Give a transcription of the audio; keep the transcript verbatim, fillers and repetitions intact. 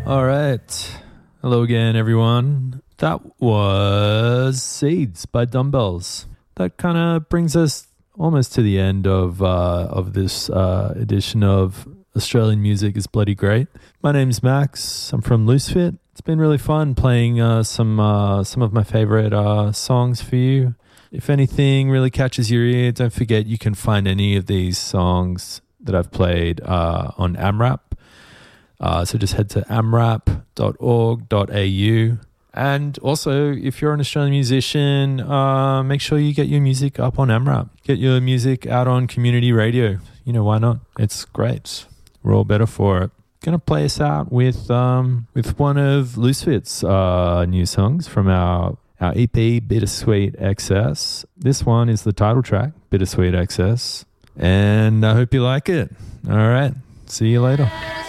All right. Hello again, everyone. That was Seeds by Dumbbells. That kind of brings us almost to the end of uh, of this uh, edition of Australian Music is Bloody Great. My name's Max. I'm from Loosefit. It's been really fun playing uh, some uh, some of my favorite uh, songs for you. If anything really catches your ear, don't forget you can find any of these songs that I've played uh, on AMRAP. Uh, so just head to amrap dot org dot a u. And also, if you're an Australian musician, uh, make sure you get your music up on AMRAP. Get your music out on community radio. You know, why not? It's great. We're all better for it. Gonna play us out with um, with one of Loosefit's uh, new songs from our, our E P, Bittersweet Excess. This one is the title track, Bittersweet Excess. And I hope you like it. All right. See you later.